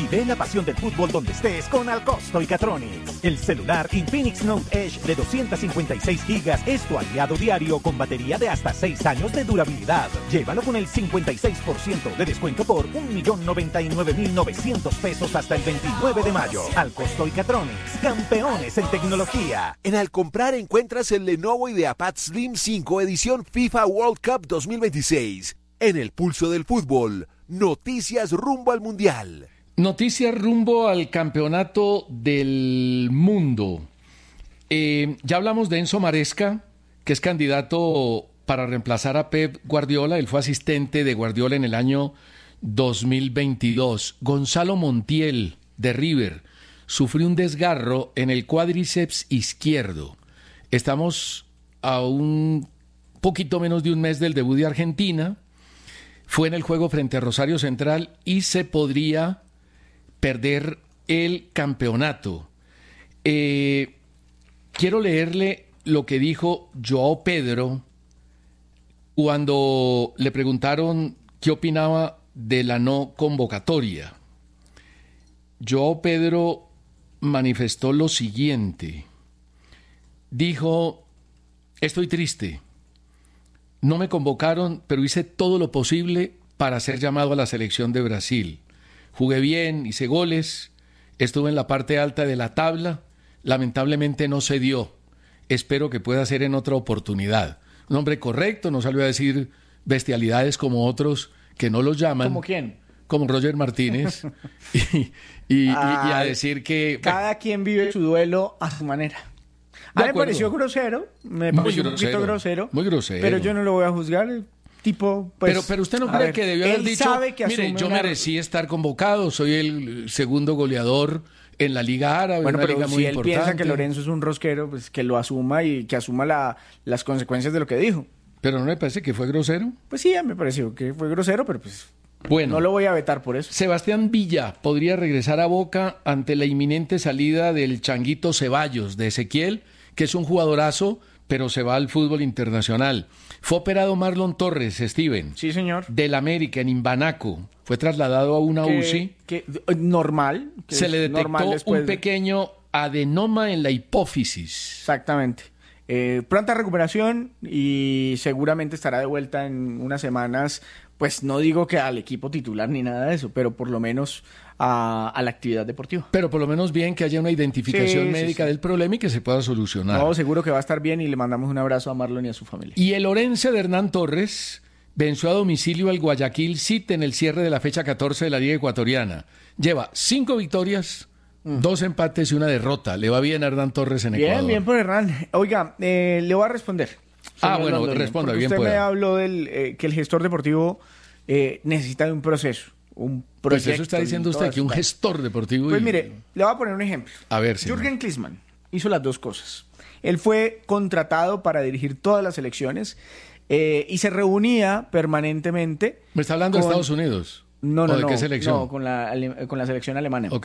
Vive la pasión del fútbol donde estés con Alcosto y Catronics. El celular Infinix Note Edge de 256 GB es tu aliado diario con batería de hasta 6 años de durabilidad. Llévalo con el 56% de descuento por $1,099,900 hasta el 29 de mayo. Alcosto y Catronics, campeones en tecnología. En Al Comprar encuentras el Lenovo IdeaPad Slim 5 edición FIFA World Cup 2026. En el pulso del fútbol, noticias rumbo al Mundial. Noticias rumbo al campeonato del mundo. Ya hablamos de Enzo Maresca, que es candidato para reemplazar a Pep Guardiola. Él fue asistente de Guardiola en el año 2022. Gonzalo Montiel, de River, sufrió un desgarro en el cuádriceps izquierdo. Estamos a un poquito menos de un mes del debut de Argentina. Fue en el juego frente a Rosario Central y se podría perder el campeonato. Quiero leerle lo que dijo Joao Pedro cuando le preguntaron qué opinaba de la no convocatoria. Joao Pedro manifestó lo siguiente. Dijo: estoy triste. No me convocaron, pero hice todo lo posible para ser llamado a la selección de Brasil. Jugué bien, hice goles, estuve en la parte alta de la tabla, lamentablemente no se dio. Espero que pueda ser en otra oportunidad. Un hombre correcto, no salió a decir bestialidades como otros que no los llaman. ¿Como quién? Como Roger Martínez. y a decir que... Cada quien vive su duelo a su manera. A mí me pareció grosero, un poquito grosero. Muy grosero. Pero yo no lo voy a juzgar. Tipo, pues, pero usted no cree que debió haber dicho, mire, yo merecí estar convocado, soy el segundo goleador en la Liga Árabe, bueno, una pero liga si muy él importante. piensa que Lorenzo es un rosquero, pues que lo asuma y que asuma las consecuencias de lo que dijo. ¿Pero no le parece que fue grosero? Pues sí, me pareció que fue grosero, pero pues bueno, no lo voy a vetar por eso. Sebastián Villa podría regresar a Boca ante la inminente salida del Changuito Ceballos de Ezequiel, que es un jugadorazo, pero se va al fútbol internacional. Fue operado Marlon Torres, Steven. Sí, señor. Del América, en Imbanaco. Fue trasladado a una UCI. Normal. Se le detectó un pequeño adenoma en la hipófisis. Exactamente. Pronta recuperación y seguramente estará de vuelta en unas semanas. Pues no digo que al equipo titular ni nada de eso, pero por lo menos a la actividad deportiva. Pero por lo menos bien que haya una identificación médica del problema y que se pueda solucionar. No, seguro que va a estar bien y le mandamos un abrazo a Marlon y a su familia. Y el Orense de Hernán Torres venció a domicilio al Guayaquil City en el cierre de la fecha 14 de la Liga Ecuatoriana. Lleva 5 victorias, 2 empates y una derrota. Le va bien a Hernán Torres en Ecuador. Bien por Hernán. Oiga, le voy a responder. Bueno, responda bien. Usted me habló que el gestor deportivo necesita de un proceso. Un proyecto. Pues eso está diciendo usted, que un gestor deportivo... Pues mire, le voy a poner un ejemplo. A ver, señor. Jürgen Klinsmann hizo las dos cosas. Él fue contratado para dirigir todas las selecciones y se reunía permanentemente... ¿Me está hablando de Estados Unidos? No. ¿De qué selección? No, con la selección alemana. Ok.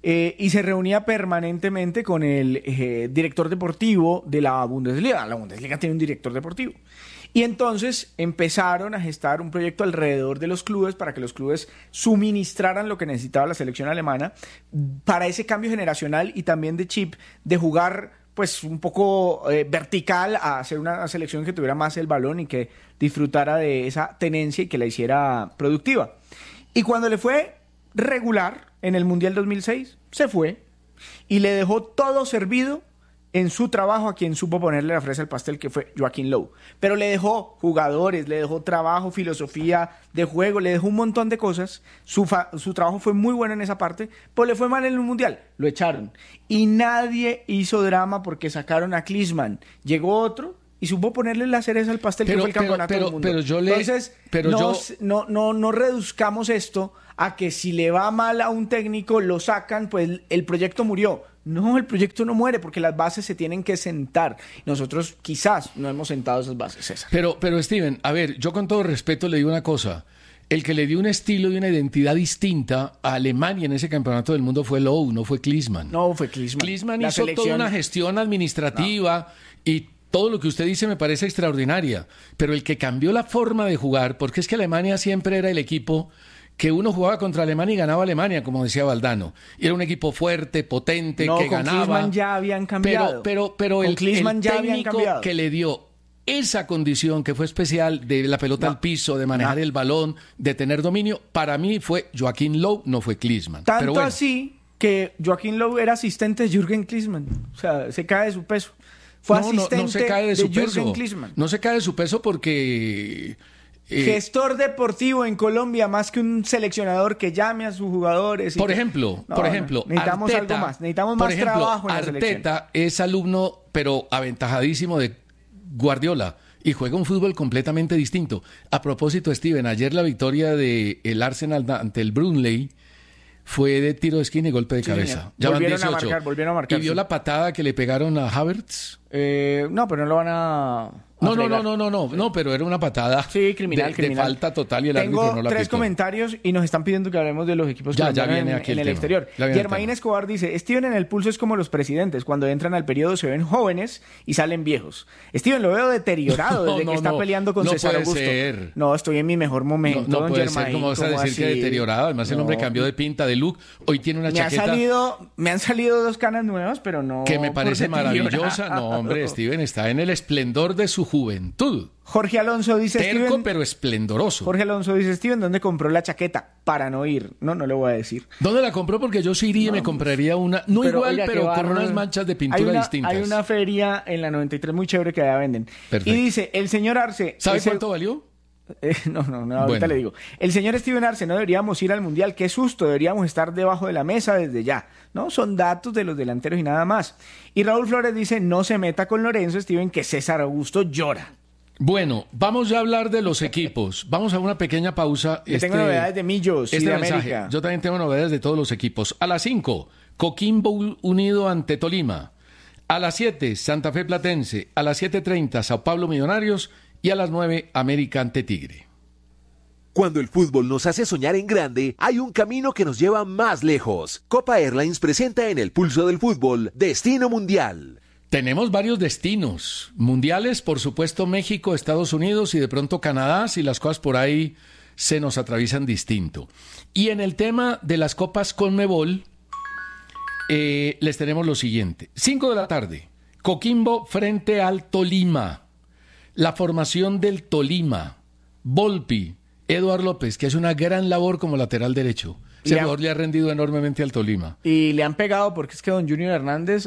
Y se reunía permanentemente con el director deportivo de la Bundesliga. La Bundesliga tiene un director deportivo. Y entonces empezaron a gestar un proyecto alrededor de los clubes para que los clubes suministraran lo que necesitaba la selección alemana para ese cambio generacional y también de chip de jugar pues un poco vertical a hacer una selección que tuviera más el balón y que disfrutara de esa tenencia y que la hiciera productiva. Y cuando le fue regular en el Mundial 2006, se fue y le dejó todo servido en su trabajo a quien supo ponerle la fresa al pastel, que fue Joaquín Low. Pero le dejó jugadores, le dejó trabajo, filosofía de juego, le dejó un montón de cosas. Su trabajo fue muy bueno en esa parte, pero le fue mal en el Mundial. Lo echaron. Y nadie hizo drama porque sacaron a Klinsmann. Llegó otro y supo ponerle la cereza al pastel, que fue el campeonato del mundo. Entonces, no reduzcamos esto a que si le va mal a un técnico, lo sacan, pues el proyecto murió. No, el proyecto no muere porque las bases se tienen que sentar. Nosotros quizás no hemos sentado esas bases, César. Pero Steven, a ver, yo con todo respeto le digo una cosa. El que le dio un estilo y una identidad distinta a Alemania en ese campeonato del mundo fue Lowe, no fue Klinsmann. No, fue Klinsmann. Klinsmann hizo toda una gestión administrativa y todo lo que usted dice me parece extraordinaria. Pero el que cambió la forma de jugar, porque es que Alemania siempre era el equipo que uno jugaba contra Alemania y ganaba Alemania, como decía Valdano. Y era un equipo fuerte, potente, No, que con ganaba. Klinsmann ya habían cambiado. Pero Con el Klinsmann ya habían técnico cambiado. que le dio esa condición que fue especial de la pelota al piso, de manejar el balón, de tener dominio, para mí fue Joaquín Löw, no fue Klinsmann. Tanto Pero bueno, así que Joaquín Löw era asistente de Jürgen Klinsmann. O sea, se cae de su peso. Fue asistente no se cae de su Jürgen peso. Klinsmann. No se cae de su peso porque... Gestor deportivo en Colombia, más que un seleccionador que llame a sus jugadores. Por ejemplo, necesitamos Arteta, algo más. Necesitamos por más ejemplo, trabajo en la selección. Arteta es alumno, pero aventajadísimo de Guardiola y juega un fútbol completamente distinto. A propósito, Steven, ayer la victoria del Arsenal ante el Burnley fue de tiro de esquina y golpe de cabeza. Señor. Ya van Volvieron 18. volvieron a marcar. ¿Y vio la patada que le pegaron a Havertz? No, pero no lo van a... No, pero era una patada Sí, criminal. de falta total y el árbitro no la tres pitó. comentarios y nos están pidiendo que hablemos de los equipos Ya colombianos viene aquí en el el tema. exterior. Ya viene el Germain tema. Escobar dice, Steven, en el pulso es como los presidentes, cuando entran al periodo se ven jóvenes y salen viejos. Steven, lo veo deteriorado desde que está peleando con no César puede Augusto. ser. No, estoy en mi mejor momento, No don puede Germain. ser, ¿cómo vas a ¿cómo decir que así? deteriorado? Además el hombre No. cambió de pinta, de look. Hoy tiene una Me chaqueta han salido 2 canas nuevas, pero no... que me por parece deteriorado. maravillosa. No, hombre, Steven está en el esplendor de su juventud. Jorge Alonso dice, Terco, Steven... pero esplendoroso. Jorge Alonso dice, Steven, ¿dónde compró la chaqueta? Para no ir. No le voy a decir. ¿Dónde la compró? Porque yo sí iría y me compraría una, no igual, oiga, pero qué con bárbaro. unas manchas de pintura distintas. Hay una feria en la 93 muy chévere que allá venden. Perfecto. Y dice, el señor Arce... ¿Sabe ese- cuánto valió? No, ahorita Bueno. le digo. El señor Steven Arce, no deberíamos ir al Mundial. Qué susto, deberíamos estar debajo de la mesa desde ya. No, son datos de los delanteros y nada más. Y Raúl Flores dice, no se meta con Lorenzo, Steven, que César Augusto llora. Bueno, vamos ya a hablar de los equipos. Vamos a una pequeña pausa. Yo tengo novedades de Millos y de mensaje. América. Yo también tengo novedades de todos los equipos. A las 5, Coquimbo unido ante Tolima. A las 7, Santa Fe Platense. A las 7:30, Sao Paulo Millonarios. Y a las 9, América ante Tigre. Cuando el fútbol nos hace soñar en grande, hay un camino que nos lleva más lejos. Copa Airlines presenta en el pulso del fútbol Destino Mundial. Tenemos varios destinos mundiales, por supuesto México, Estados Unidos y de pronto Canadá, si las cosas por ahí se nos atraviesan distinto. Y en el tema de las copas Conmebol, les tenemos lo siguiente. 5 de la tarde, Coquimbo frente al Tolima. La formación del Tolima, Volpi, Eduard López, que hace una gran labor como lateral derecho. Ese jugador le ha rendido enormemente al Tolima. Y le han pegado porque es que don Junior Hernández...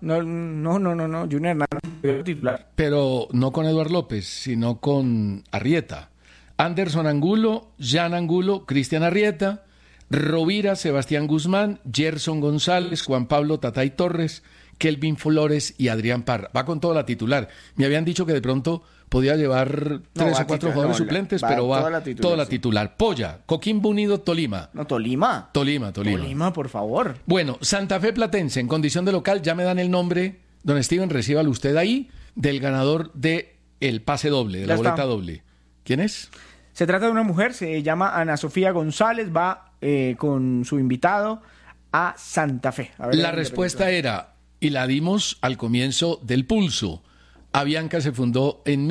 no, Junior Hernández es titular. Pero no con Eduard López, sino con Arrieta. Anderson Angulo, Jan Angulo, Cristian Arrieta, Rovira, Sebastián Guzmán, Gerson González, Juan Pablo Tatay Torres, Kelvin Flores y Adrián Parra. Va con toda la titular. Me habían dicho que de pronto podía llevar 3 o 4 jugadores suplentes, pero va toda la titular. Polla, Coquimbo Unido, Tolima. No, Tolima. Tolima, por favor. Bueno, Santa Fe Platense, en condición de local, ya me dan el nombre, don Steven, recíbalo usted ahí, del ganador de el pase doble, de la boleta doble. ¿Quién es? Se trata de una mujer, se llama Ana Sofía González, va con su invitado a Santa Fe. A ver, La respuesta era, y la dimos al comienzo del pulso, Avianca se fundó en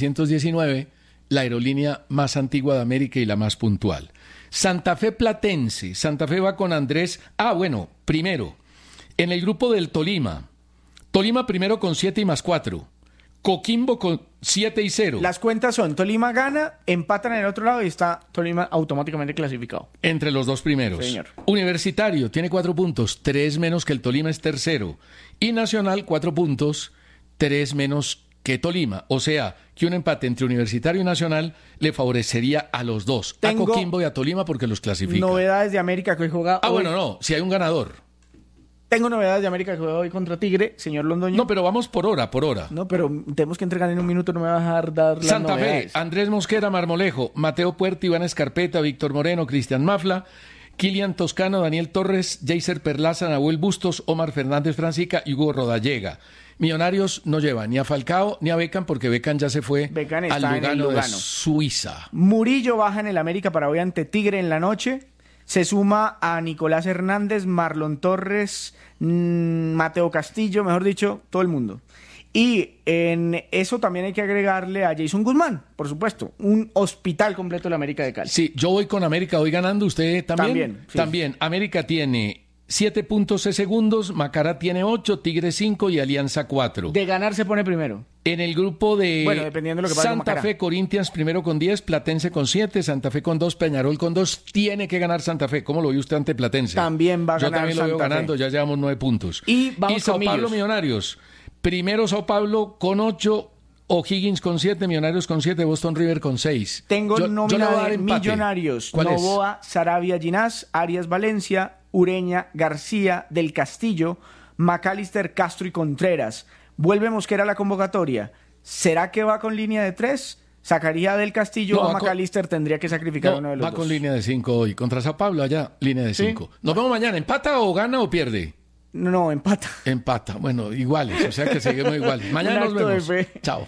1919, la aerolínea más antigua de América y la más puntual. Santa Fe Platense, Santa Fe va con Andrés. Primero, en el grupo del Tolima. Tolima primero con 7 y más 4. Coquimbo con 7 y 0. Las cuentas son, Tolima gana, empatan en el otro lado y está Tolima automáticamente clasificado. Entre los dos primeros. Señor. Universitario tiene 4 puntos, 3 menos que el Tolima es tercero. Y Nacional 4 puntos, 3 menos que Tolima. O sea, que un empate entre Universitario y Nacional le favorecería a los dos. A Coquimbo y a Tolima porque los clasifica. Novedades de América que hoy juega hoy. Si hay un ganador. Tengo novedades de América que juega hoy contra Tigre, señor Londoño. No, pero vamos por hora. No, pero tenemos que entregar en un minuto, no me vas a dejar dar las Santa novedades. Fe, Andrés Mosquera, Marmolejo, Mateo Puerta, Iván Escarpeta, Víctor Moreno, Cristian Mafla, Kilian Toscano, Daniel Torres, Jaycer Perlaza, Nahuel Bustos, Omar Fernández Francica y Hugo Rodallega. Millonarios no lleva ni a Falcao ni a Beckham porque Beckham ya se fue Beckham al está en el Lugano de Lugano. Suiza. Murillo baja en el América para hoy ante Tigre en la noche. Se suma a Nicolás Hernández, Marlon Torres, Mateo Castillo, mejor dicho, todo el mundo. Y en eso también hay que agregarle a Jason Guzmán, por supuesto, un hospital completo de la América de Cali. Sí, yo voy con América, voy ganando, ¿usted también? También, sí. También, América tiene 7 puntos de segundos, Macará tiene 8, Tigre 5 y Alianza 4. De ganar se pone primero. En el grupo de Bueno, dependiendo de lo que pase con Santa Macará. Fe, Corinthians primero con 10, Platense con 7, Santa Fe con 2, Peñarol con 2. Tiene que ganar Santa Fe. ¿Cómo lo vio usted ante Platense? También va a Yo ganar también lo veo Santa Fe. ganando, ya llevamos 9 puntos. Y vamos Sao con Paulo Millos. Millonarios. Primero Sao Paulo con 8, O'Higgins con 7, Millonarios con 7, Boston River con 6. Tengo Yo le nómina voy a dar de empate. Millonarios, ¿Cuál es? Novoa, Sarabia, Ginás, Arias Valencia, Ureña, García, Del Castillo, McAllister, Castro y Contreras. Vuelve Mosquera a la convocatoria. ¿Será que va con línea de 3? ¿Sacaría Del Castillo No, o va con- McAllister tendría que sacrificar uno de los va dos? con línea de 5 hoy. Contra Sao Paulo allá, línea de Sí. 5. Nos vemos mañana. ¿Empata o gana o pierde? No, empata. Empata. Bueno, iguales, o sea que seguimos iguales. Mañana Un nos acto de vemos. fe. Chao.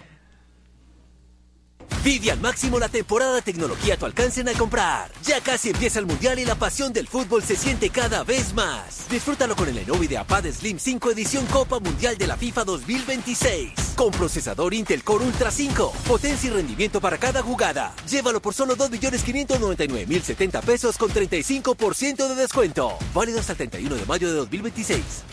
Vive al máximo la temporada de tecnología a tu alcance en Al comprar. Ya casi empieza el Mundial y la pasión del fútbol se siente cada vez más. Disfrútalo con el Lenovo IdeaPad Slim 5 edición Copa Mundial de la FIFA 2026. Con procesador Intel Core Ultra 5. Potencia y rendimiento para cada jugada. Llévalo por solo 2.599.070 pesos con 35% de descuento. Válido hasta el 31 de mayo de 2026.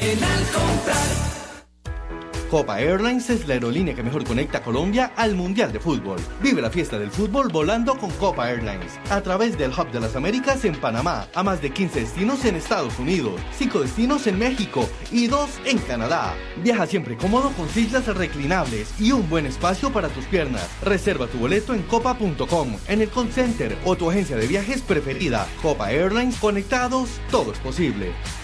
Copa Airlines es la aerolínea que mejor conecta a Colombia al Mundial de Fútbol. Vive la fiesta del fútbol volando con Copa Airlines. A través del Hub de las Américas en Panamá, a más de 15 destinos en Estados Unidos, 5 destinos en México y 2 en Canadá. Viaja siempre cómodo con sillas reclinables y un buen espacio para tus piernas. Reserva tu boleto en copa.com, en el call center o tu agencia de viajes preferida. Copa Airlines, conectados, todo es posible.